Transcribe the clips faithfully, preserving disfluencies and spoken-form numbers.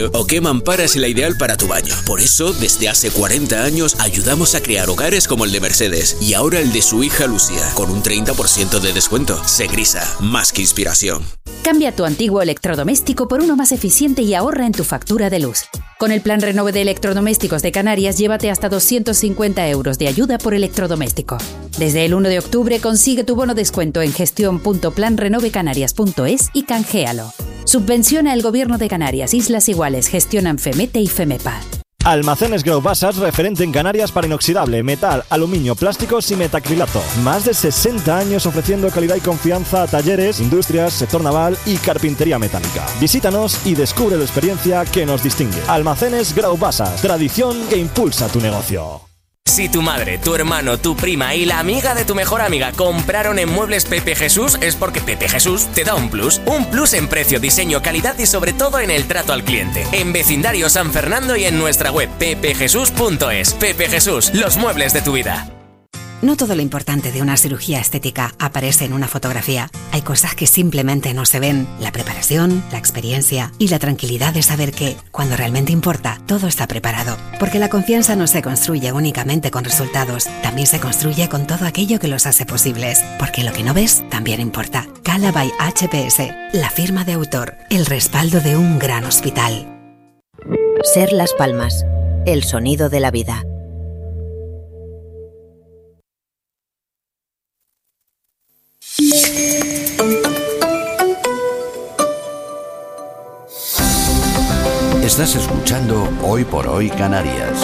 O qué mampara es la ideal para tu baño. Por eso, desde hace cuarenta años, ayudamos a crear hogares como el de Mercedes. Y ahora el de su hija Lucía, con un treinta por ciento de descuento. Segrisa, más que inspiración. Cambia tu antiguo electrodoméstico por uno más eficiente y ahorra en tu factura de luz. Con el plan Renove de Electrodomésticos de Canarias, llévate hasta doscientos cincuenta euros de ayuda por electrodoméstico. Desde el uno de octubre consigue tu bono descuento en gestión punto plan renove canarias punto es y canjealo. Subvenciona el Gobierno de Canarias. Islas Iguales gestionan FEMETE y FEMEPA. Almacenes Graubassas, referente en Canarias para inoxidable, metal, aluminio, plásticos y metacrilato. Más de sesenta años ofreciendo calidad y confianza a talleres, industrias, sector naval y carpintería metálica. Visítanos y descubre la experiencia que nos distingue. Almacenes Graubassas, tradición que impulsa tu negocio. Si tu madre, tu hermano, tu prima y la amiga de tu mejor amiga compraron en Muebles Pepe Jesús, es porque Pepe Jesús te da un plus. Un plus en precio, diseño, calidad y sobre todo en el trato al cliente. En Vecindario San Fernando y en nuestra web pepe jesús punto es. Pepe Jesús, los muebles de tu vida. No todo lo importante de una cirugía estética aparece en una fotografía. Hay cosas que simplemente no se ven. La preparación, la experiencia y la tranquilidad de saber que, cuando realmente importa, todo está preparado. Porque la confianza no se construye únicamente con resultados, también se construye con todo aquello que los hace posibles. Porque lo que no ves también importa. Cala by H P S, la firma de autor, el respaldo de un gran hospital. Ser Las Palmas, el sonido de la vida. Estás escuchando Hoy por Hoy Canarias.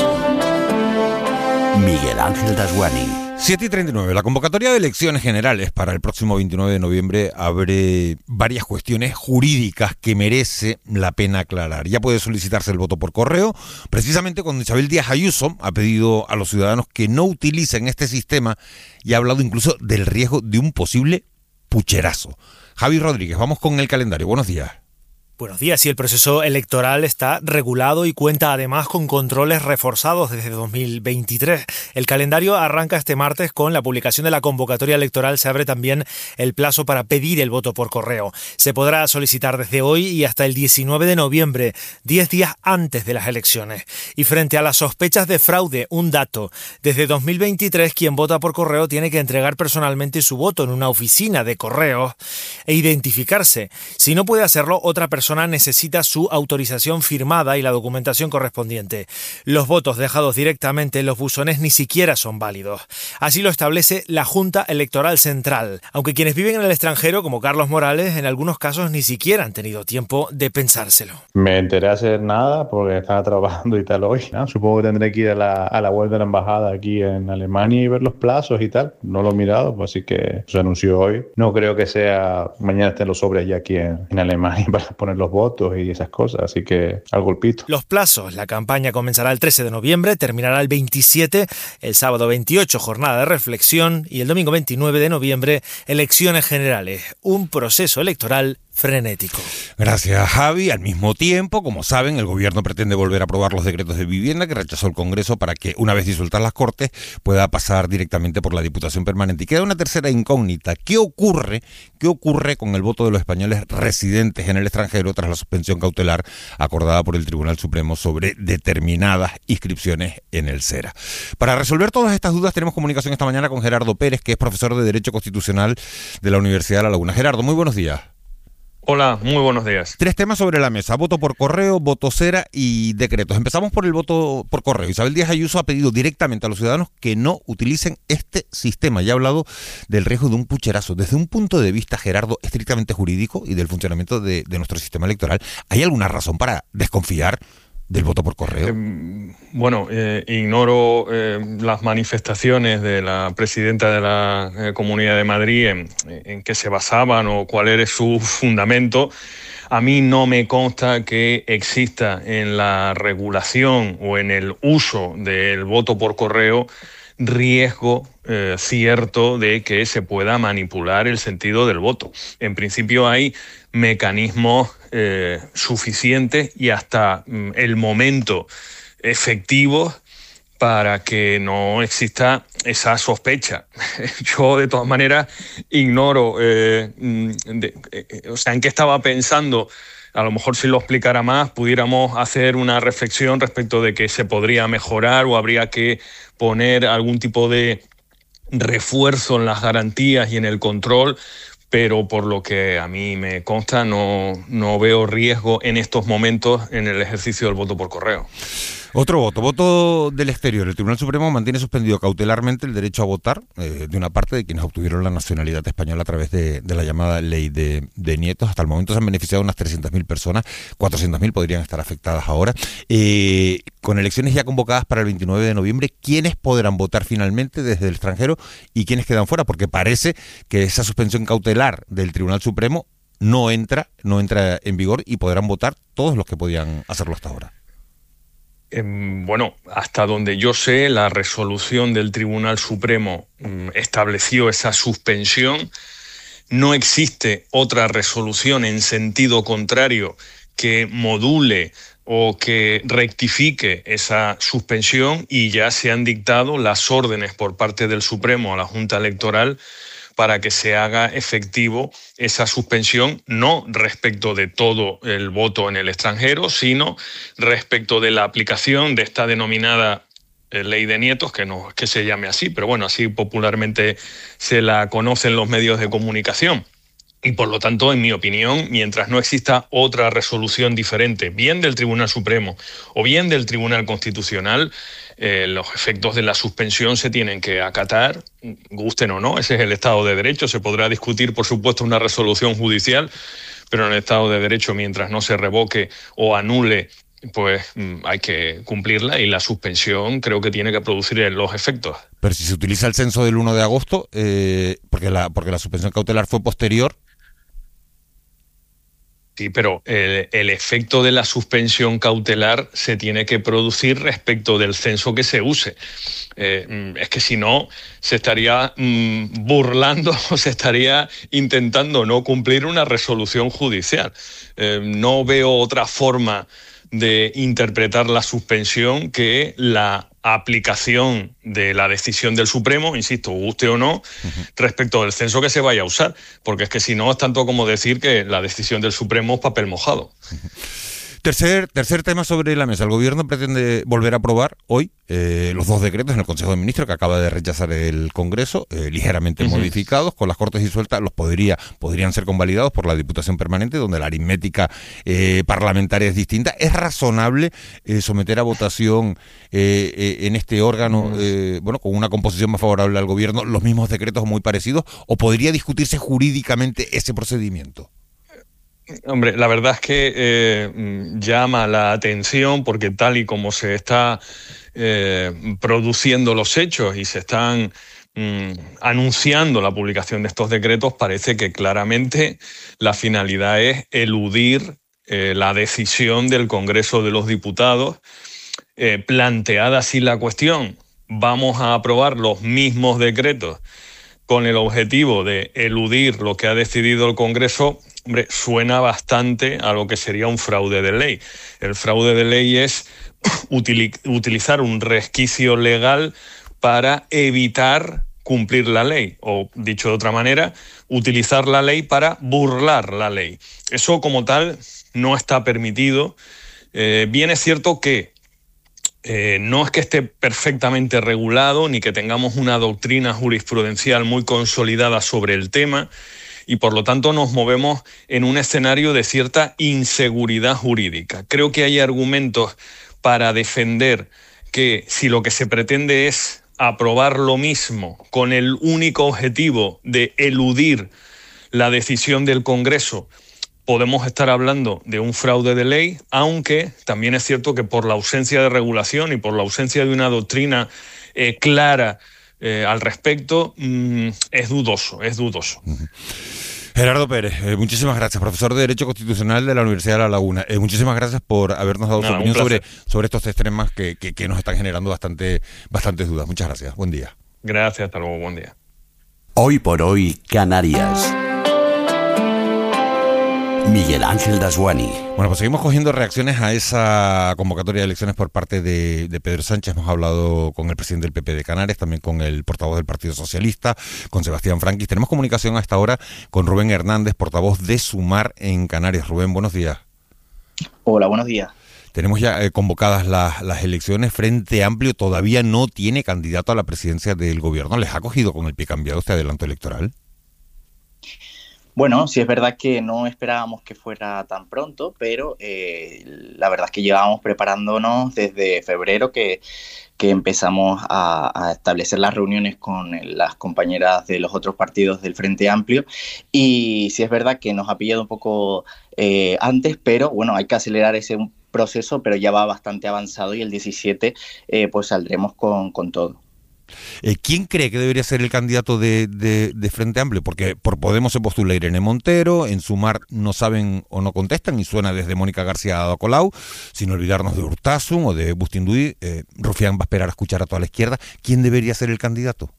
Miguel Ángel Dasguani. siete y treinta y nueve. La convocatoria de elecciones generales para el próximo veintinueve de noviembre abre varias cuestiones jurídicas que merece la pena aclarar. Ya puede solicitarse el voto por correo, precisamente cuando Isabel Díaz Ayuso ha pedido a los ciudadanos que no utilicen este sistema y ha hablado incluso del riesgo de un posible pucherazo. Javi Rodríguez, vamos con el calendario. Buenos días. Buenos días. Sí, el proceso electoral está regulado y cuenta además con controles reforzados desde dos mil veintitrés. El calendario arranca este martes con la publicación de la convocatoria electoral. Se abre también el plazo para pedir el voto por correo. Se podrá solicitar desde hoy y hasta el diecinueve de noviembre, diez días antes de las elecciones. Y frente a las sospechas de fraude, un dato. Desde dos mil veintitrés, quien vota por correo tiene que entregar personalmente su voto en una oficina de correos e identificarse. Si no puede hacerlo, otra persona necesita su autorización firmada y la documentación correspondiente. Los votos dejados directamente en los buzones ni siquiera son válidos. Así lo establece la Junta Electoral Central, aunque quienes viven en el extranjero, como Carlos Morales, en algunos casos ni siquiera han tenido tiempo de pensárselo. Me enteré hacer nada porque estaba trabajando y tal hoy, ¿no? Supongo que tendré que ir a la, a la web de la embajada aquí en Alemania y ver los plazos y tal. No lo he mirado, pues así que se anunció hoy. No creo que sea mañana estén los sobres ya aquí en, en Alemania para poner los votos y esas cosas, así que al golpito. Los plazos: la campaña comenzará el trece de noviembre, terminará el veintisiete, el sábado veintiocho jornada de reflexión y el domingo veintinueve de noviembre elecciones generales. Un proceso electoral frenético. Gracias, Javi. Al mismo tiempo, como saben, el gobierno pretende volver a aprobar los decretos de vivienda que rechazó el Congreso para que, una vez disueltas las Cortes, pueda pasar directamente por la Diputación Permanente. Y queda una tercera incógnita. ¿Qué ocurre, qué ocurre con el voto de los españoles residentes en el extranjero tras la suspensión cautelar acordada por el Tribunal Supremo sobre determinadas inscripciones en el SERA? Para resolver todas estas dudas tenemos comunicación esta mañana con Gerardo Pérez, que es profesor de Derecho Constitucional de la Universidad de La Laguna. Gerardo, muy buenos días. Hola, muy buenos días. Tres temas sobre la mesa: voto por correo, voto cera y decretos. Empezamos por el voto por correo. Isabel Díaz Ayuso ha pedido directamente a los ciudadanos que no utilicen este sistema. Ya ha hablado del riesgo de un pucherazo. Desde un punto de vista, Gerardo, estrictamente jurídico y del funcionamiento de, de nuestro sistema electoral, ¿hay alguna razón para desconfiar del voto por correo? Eh, bueno, eh, ignoro eh, las manifestaciones de la presidenta de la eh, Comunidad de Madrid en, en qué se basaban o cuál era su fundamento. A mí no me consta que exista en la regulación o en el uso del voto por correo riesgo eh, cierto de que se pueda manipular el sentido del voto. En principio hay mecanismos eh, suficientes y hasta mm, el momento efectivo para que no exista esa sospecha. Yo, de todas maneras, ignoro eh, de, eh, o sea, en qué estaba pensando a lo mejor si lo explicara más, pudiéramos hacer una reflexión respecto de que se podría mejorar o habría que poner algún tipo de refuerzo en las garantías y en el control, pero por lo que a mí me consta no, no veo riesgo en estos momentos en el ejercicio del voto por correo. Otro voto, voto del exterior. El Tribunal Supremo mantiene suspendido cautelarmente el derecho a votar eh, de una parte de quienes obtuvieron la nacionalidad española a través de, de la llamada ley de, de nietos. Hasta el momento se han beneficiado unas trescientas mil personas, cuatrocientas mil podrían estar afectadas ahora. Eh, con elecciones ya convocadas para el veintinueve de noviembre, ¿quiénes podrán votar finalmente desde el extranjero y quiénes quedan fuera? Porque parece que esa suspensión cautelar del Tribunal Supremo no entra, no entra en vigor y podrán votar todos los que podían hacerlo hasta ahora. Eh, bueno, hasta donde yo sé, la resolución del Tribunal Supremo mm, estableció esa suspensión. No existe otra resolución en sentido contrario que module o que rectifique esa suspensión, y ya se han dictado las órdenes por parte del Supremo a la Junta Electoral para que se haga efectivo esa suspensión, no respecto de todo el voto en el extranjero, sino respecto de la aplicación de esta denominada eh, ley de nietos, que no es que se llame así, pero bueno, así popularmente se la conoce en los medios de comunicación. Y por lo tanto, en mi opinión, mientras no exista otra resolución diferente, bien del Tribunal Supremo o bien del Tribunal Constitucional, eh, los efectos de la suspensión se tienen que acatar, gusten o no. Ese es el Estado de Derecho. Se podrá discutir, por supuesto, una resolución judicial, pero en el Estado de Derecho, mientras no se revoque o anule, pues hay que cumplirla, y la suspensión creo que tiene que producir los efectos. Pero si se utiliza el censo del uno de agosto, eh, porque la porque la suspensión cautelar fue posterior. Sí, pero el, el efecto de la suspensión cautelar se tiene que producir respecto del censo que se use. Eh, es que si no, se estaría mm, burlando o se estaría intentando no cumplir una resolución judicial. Eh, no veo otra forma de interpretar la suspensión que la aplicación de la decisión del Supremo, insisto, guste o no, uh-huh. respecto del censo que se vaya a usar, porque es que si no es tanto como decir que la decisión del Supremo es papel mojado. Uh-huh. Tercer, tercer tema sobre la mesa. El Gobierno pretende volver a aprobar hoy eh, los dos decretos en el Consejo de Ministros que acaba de rechazar el Congreso, eh, ligeramente uh-huh. modificados. Con las Cortes disueltas los podría, podrían ser convalidados por la Diputación Permanente, donde la aritmética eh, parlamentaria es distinta. ¿Es razonable eh, someter a votación eh, eh, en este órgano, eh, bueno, con una composición más favorable al Gobierno, los mismos decretos muy parecidos? ¿O podría discutirse jurídicamente ese procedimiento? Hombre, la verdad es que eh, llama la atención, porque tal y como se está eh, produciendo los hechos y se están mm, anunciando la publicación de estos decretos, parece que claramente la finalidad es eludir eh, la decisión del Congreso de los Diputados. Eh, planteada así la cuestión, vamos a aprobar los mismos decretos con el objetivo de eludir lo que ha decidido el Congreso. Hombre, suena bastante a lo que sería un fraude de ley. El fraude de ley es util- utilizar un resquicio legal para evitar cumplir la ley, o dicho de otra manera, utilizar la ley para burlar la ley. Eso como tal no está permitido. Eh, bien es cierto que eh, no es que esté perfectamente regulado ni que tengamos una doctrina jurisprudencial muy consolidada sobre el tema, y por lo tanto nos movemos en un escenario de cierta inseguridad jurídica. Creo que hay argumentos para defender que si lo que se pretende es aprobar lo mismo con el único objetivo de eludir la decisión del Congreso, podemos estar hablando de un fraude de ley, aunque también es cierto que por la ausencia de regulación y por la ausencia de una doctrina eh, clara eh, al respecto, mmm, es dudoso, es dudoso. Uh-huh. Gerardo Pérez, eh, muchísimas gracias, profesor de Derecho Constitucional de la Universidad de La Laguna. Eh, muchísimas gracias por habernos dado Nada, su opinión sobre, sobre estos tres temas que, que, que nos están generando bastante, bastantes dudas. Muchas gracias, buen día. Gracias, hasta luego, buen día. Hoy por hoy, Canarias. Miguel Ángel Dasguani. Bueno, pues seguimos cogiendo reacciones a esa convocatoria de elecciones por parte de, de Pedro Sánchez. Hemos hablado con el presidente del P P de Canarias, también con el portavoz del Partido Socialista, con Sebastián Franquis. Tenemos comunicación a esta hora con Rubén Hernández, portavoz de Sumar en Canarias. Rubén, buenos días. Hola, buenos días. Tenemos ya eh, convocadas las, las elecciones. Frente Amplio todavía no tiene candidato a la presidencia del gobierno. ¿Les ha cogido con el pie cambiado este adelanto electoral? Bueno, sí es verdad que no esperábamos que fuera tan pronto, pero eh, la verdad es que llevábamos preparándonos desde febrero que, que empezamos a, a establecer las reuniones con las compañeras de los otros partidos del Frente Amplio, y sí es verdad que nos ha pillado un poco eh, antes, pero bueno, hay que acelerar ese proceso, pero ya va bastante avanzado y el diecisiete eh, pues saldremos con, con todo. Eh, ¿Quién cree que debería ser el candidato de, de, de Frente Amplio? Porque por Podemos se postula Irene Montero, en Sumar no saben o no contestan y suena desde Mónica García Ada Colau, sin olvidarnos de Urtasun o de Bustinduy. eh, Rufián va a esperar a escuchar a toda la izquierda. ¿Quién debería ser el candidato?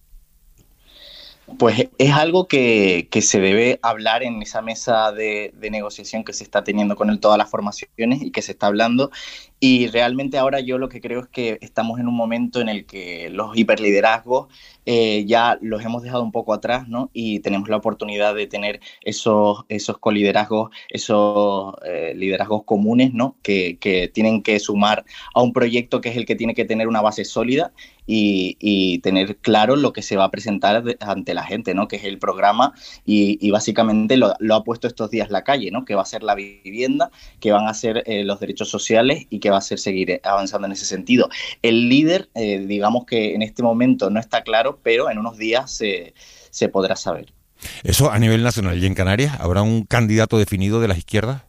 Pues es algo que, que se debe hablar en esa mesa de, de negociación que se está teniendo con el, todas las formaciones y que se está hablando. Y realmente ahora yo lo que creo es que estamos en un momento en el que los hiperliderazgos eh, ya los hemos dejado un poco atrás, ¿no? Y tenemos la oportunidad de tener esos, esos coliderazgos, esos eh, liderazgos comunes, ¿no? Que, que tienen que sumar a un proyecto que es el que tiene que tener una base sólida y, y tener claro lo que se va a presentar de, ante la gente, ¿no? Que es el programa y, y básicamente lo, lo ha puesto estos días la calle, ¿no? Que va a ser la vivienda, que van a ser eh, los derechos sociales y que va a ser seguir avanzando en ese sentido. El líder, eh, digamos que en este momento no está claro, pero en unos días se, se podrá saber. Eso a nivel nacional. ¿Y en Canarias habrá un candidato definido de las izquierdas?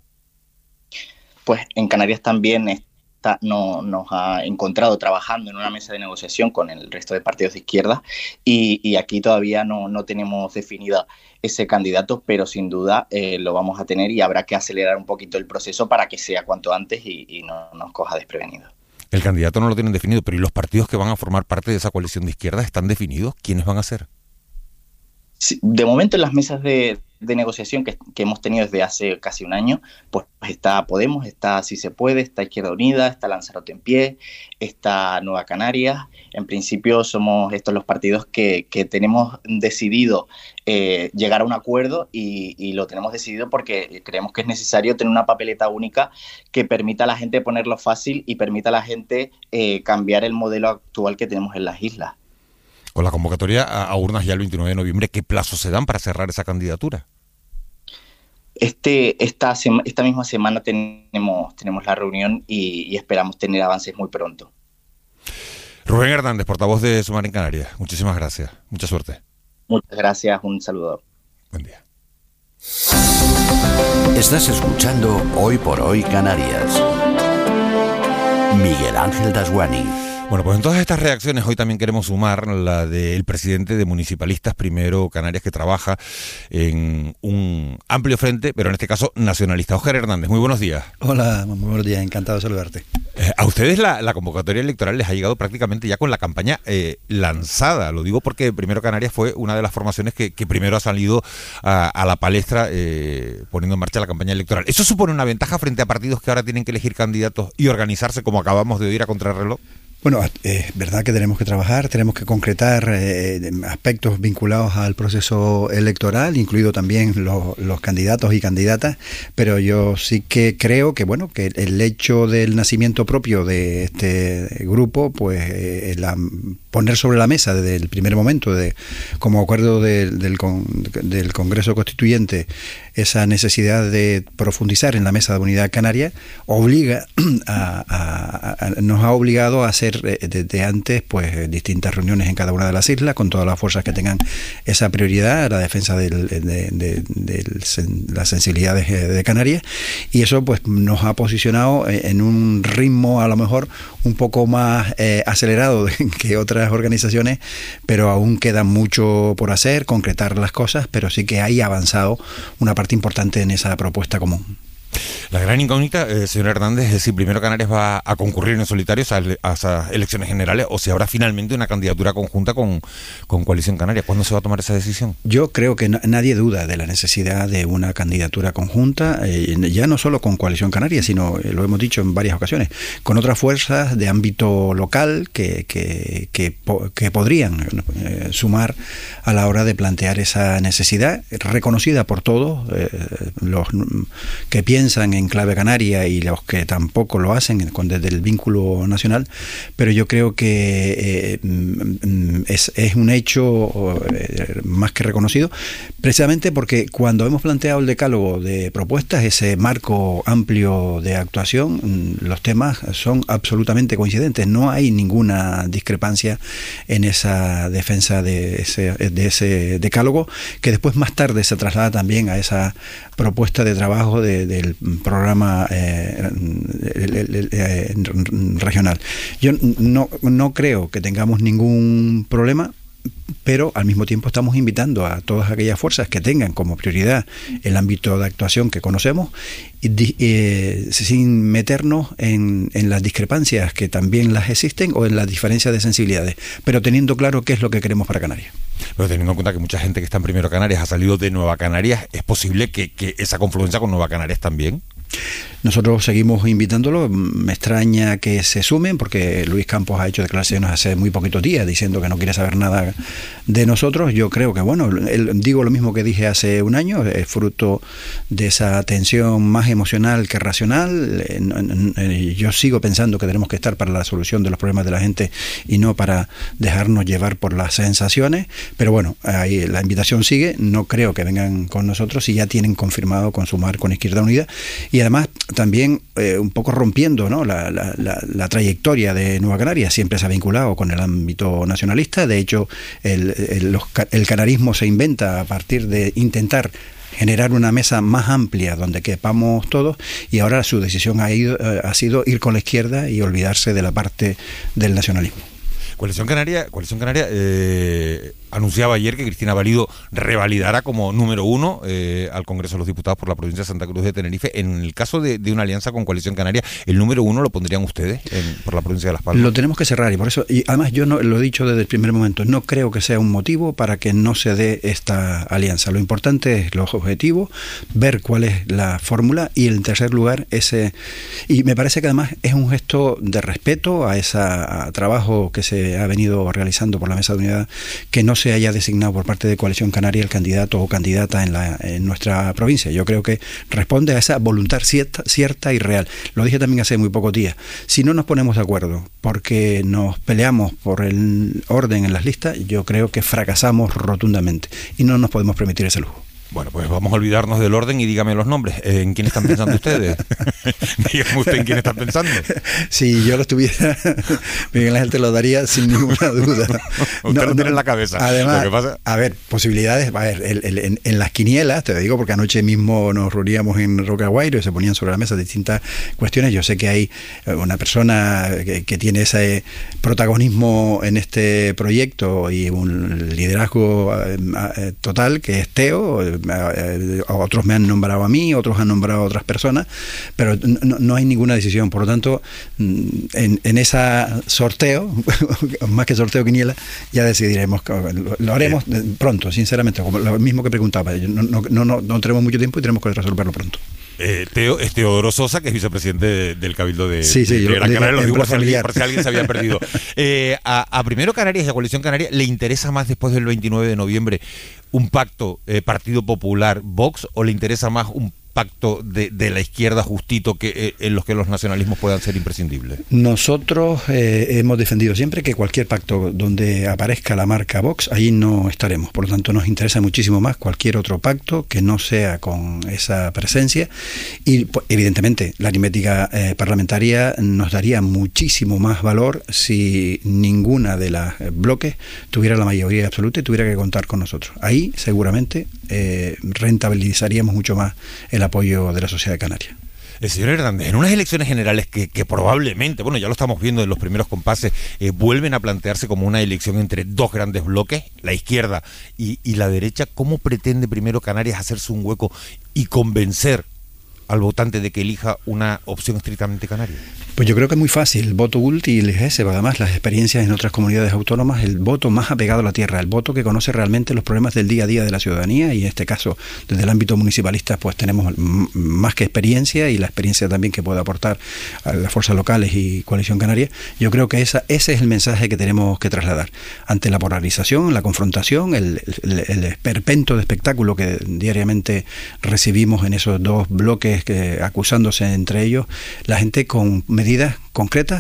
Pues en Canarias también está, no, nos ha encontrado trabajando en una mesa de negociación con el resto de partidos de izquierda y, y aquí todavía no, no tenemos definida ese candidato, pero sin duda eh, lo vamos a tener y habrá que acelerar un poquito el proceso para que sea cuanto antes y, y no nos coja desprevenidos. El candidato no lo tienen definido, pero ¿y los partidos que van a formar parte de esa coalición de izquierda están definidos? ¿Quiénes van a ser? Sí, de momento en las mesas de, de negociación que, que hemos tenido desde hace casi un año, pues está Podemos, está Si Se Puede, está Izquierda Unida, está Lanzarote en Pie, está Nueva Canarias. En principio somos estos los partidos que, que tenemos decidido eh, llegar a un acuerdo y, y lo tenemos decidido porque creemos que es necesario tener una papeleta única que permita a la gente ponerlo fácil y permita a la gente eh, cambiar el modelo actual que tenemos en las islas. Con la convocatoria a, a urnas ya el veintinueve de noviembre, ¿qué plazos se dan para cerrar esa candidatura? Este, esta, sema, esta misma semana tenemos, tenemos la reunión y, y esperamos tener avances muy pronto. Rubén Hernández, portavoz de Sumar en Canarias. Muchísimas gracias. Mucha suerte. Muchas gracias. Un saludo. Buen día. Estás escuchando Hoy por Hoy Canarias. Miguel Ángel Dasguani. Bueno, pues en todas estas reacciones hoy también queremos sumar la del presidente de Municipalistas Primero Canarias, que trabaja en un amplio frente, pero en este caso nacionalista. Óscar Hernández, muy buenos días. Hola, muy buenos días, encantado de saludarte. Eh, a ustedes la, la convocatoria electoral les ha llegado prácticamente ya con la campaña eh, lanzada. Lo digo porque Primero Canarias fue una de las formaciones que, que primero ha salido a, a la palestra eh, poniendo en marcha la campaña electoral. ¿Eso supone una ventaja frente a partidos que ahora tienen que elegir candidatos y organizarse como acabamos de oír a contrarreloj? Bueno, es verdad que tenemos que trabajar, tenemos que concretar eh, aspectos vinculados al proceso electoral, incluido también los, los candidatos y candidatas, pero yo sí que creo que bueno que el hecho del nacimiento propio de este grupo, pues eh, la, poner sobre la mesa desde el primer momento, de como acuerdo de, del, con, del Congreso Constituyente, esa necesidad de profundizar en la mesa de unidad canaria, obliga a, a, a nos ha obligado a hacer desde antes pues distintas reuniones en cada una de las islas con todas las fuerzas que tengan esa prioridad, la defensa del, de, de, de, de las sensibilidades de Canarias, y eso pues nos ha posicionado en un ritmo a lo mejor un poco más eh, acelerado que otras organizaciones, pero aún queda mucho por hacer, concretar las cosas, pero sí que hay avanzado una parte importante en esa propuesta común. La gran incógnita, eh, señor Hernández, es si Primero Canarias va a concurrir en solitario a, a esas elecciones generales o si habrá finalmente una candidatura conjunta con, con Coalición Canaria. ¿Cuándo se va a tomar esa decisión? Yo creo que no, nadie duda de la necesidad de una candidatura conjunta, eh, ya no solo con Coalición Canaria, sino, eh, lo hemos dicho en varias ocasiones, con otras fuerzas de ámbito local que, que, que, que podrían eh, sumar a la hora de plantear esa necesidad reconocida por todos eh, los que piensan piensan en clave canaria y los que tampoco lo hacen con, desde el vínculo nacional, pero yo creo que eh, es, es un hecho eh, más que reconocido, precisamente porque cuando hemos planteado el decálogo de propuestas, ese marco amplio de actuación, los temas son absolutamente coincidentes, no hay ninguna discrepancia en esa defensa de ese, de ese decálogo, que después más tarde se traslada también a esa propuesta de trabajo de, del programa eh, el, el, el, eh, regional. Yo no, no creo que tengamos ningún problema, pero al mismo tiempo estamos invitando a todas aquellas fuerzas que tengan como prioridad el ámbito de actuación que conocemos, y, eh, sin meternos en, en las discrepancias que también las existen o en las diferencias de sensibilidades, pero teniendo claro qué es lo que queremos para Canarias. Pero teniendo en cuenta que mucha gente que está en Primero Canarias ha salido de Nueva Canarias, ¿es posible que, que esa confluencia con Nueva Canarias también? Nosotros seguimos invitándolo. Me extraña que se sumen, porque Luis Campos ha hecho declaraciones hace muy poquitos días diciendo que no quiere saber nada de nosotros. Yo creo que, bueno, él, digo lo mismo que dije hace un año, es fruto de esa tensión más emocional que racional. Yo sigo pensando que tenemos que estar para la solución de los problemas de la gente y no para dejarnos llevar por las sensaciones, pero bueno, ahí la invitación sigue. No creo que vengan con nosotros si ya tienen confirmado consumar con Izquierda Unida, y además también eh, un poco rompiendo, ¿no?, la, la, la, la trayectoria de Nueva Canarias. Siempre se ha vinculado con el ámbito nacionalista. De hecho, el, el, los, el canarismo se inventa a partir de intentar generar una mesa más amplia donde quepamos todos, y ahora su decisión ha, ido, eh, ha sido ir con la izquierda y olvidarse de la parte del nacionalismo. Coalición Canaria, Coalición Canaria eh, anunciaba ayer que Cristina Valido revalidará como número uno eh, al Congreso de los Diputados por la provincia de Santa Cruz de Tenerife. En el caso de, de una alianza con Coalición Canaria, ¿el número uno lo pondrían ustedes en, por la provincia de Las Palmas? Lo tenemos que cerrar, y por eso, y además yo no, lo he dicho desde el primer momento, no creo que sea un motivo para que no se dé esta alianza. Lo importante es los objetivos, ver cuál es la fórmula, y en tercer lugar ese, y me parece que además es un gesto de respeto a ese trabajo que se ha venido realizando por la Mesa de Unidad, que no se haya designado por parte de Coalición Canaria el candidato o candidata en, la, en nuestra provincia. Yo creo que responde a esa voluntad cierta, cierta y real. Lo dije también hace muy pocos días. Si no nos ponemos de acuerdo porque nos peleamos por el orden en las listas, yo creo que fracasamos rotundamente y no nos podemos permitir ese lujo. Bueno, pues vamos a olvidarnos del orden y dígame los nombres. ¿En quién están pensando ustedes? Dígame usted en quién están pensando. Si yo lo estuviera, Miguel Ángel te lo daría sin ninguna duda. Usted no, lo tiene en la cabeza. Además, lo que pasa... a ver, posibilidades, a ver, el, el, en, en las quinielas, te lo digo porque anoche mismo nos reuníamos en Rocaguairo y se ponían sobre la mesa distintas cuestiones. Yo sé que hay una persona que, que tiene ese protagonismo en este proyecto y un liderazgo eh, total, que es Teo. Otros me han nombrado a mí, otros han nombrado a otras personas, pero no, no hay ninguna decisión. Por lo tanto, en, en ese sorteo, más que sorteo quiniela, ya decidiremos. Lo, lo haremos pronto, sinceramente, como lo mismo que preguntaba. No, no, no, no tenemos mucho tiempo y tenemos que resolverlo pronto. Eh, Teo, es Teodoro Sosa, que es vicepresidente de, del Cabildo de, sí, sí, de Gran Canaria. Lo digo por si, alguien, por si alguien se había perdido. Eh, a, a Primero Canarias y a Coalición Canaria, ¿le interesa más después del veintinueve de noviembre un pacto eh, Partido Popular-Vox, o le interesa más un pacto de, de la izquierda justito que eh, en los que los nacionalismos puedan ser imprescindibles? Nosotros eh, hemos defendido siempre que cualquier pacto donde aparezca la marca Vox, ahí no estaremos. Por lo tanto, nos interesa muchísimo más cualquier otro pacto que no sea con esa presencia, y pues, evidentemente la aritmética eh, parlamentaria nos daría muchísimo más valor si ninguna de las bloques tuviera la mayoría absoluta y tuviera que contar con nosotros. Ahí seguramente eh, rentabilizaríamos mucho más el apoyo de la sociedad canaria. El señor Hernández, en unas elecciones generales que, que probablemente, bueno, ya lo estamos viendo en los primeros compases, eh, vuelven a plantearse como una elección entre dos grandes bloques, la izquierda y, y la derecha, ¿cómo pretende Primero Canarias hacerse un hueco y convencer al votante de que elija una opción estrictamente canaria? Pues yo creo que es muy fácil. El voto útil es ese, además las experiencias en otras comunidades autónomas, el voto más apegado a la tierra, el voto que conoce realmente los problemas del día a día de la ciudadanía, y en este caso desde el ámbito municipalista pues tenemos más que experiencia, y la experiencia también que puede aportar a las fuerzas locales y Coalición Canaria. Yo creo que esa, ese es el mensaje que tenemos que trasladar ante la polarización, la confrontación, el, el, el esperpento de espectáculo que diariamente recibimos en esos dos bloques que, acusándose entre ellos. La gente con medidas concretas